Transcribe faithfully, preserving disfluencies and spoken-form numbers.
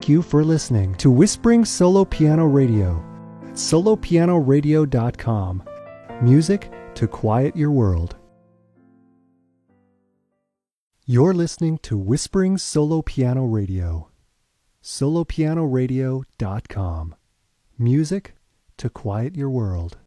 thank you for listening to Whispering Solo Piano Radio at solo piano radio dot com. Music to quiet your world. You're listening to Whispering Solo Piano Radio. solo piano radio dot com. Music to quiet your world.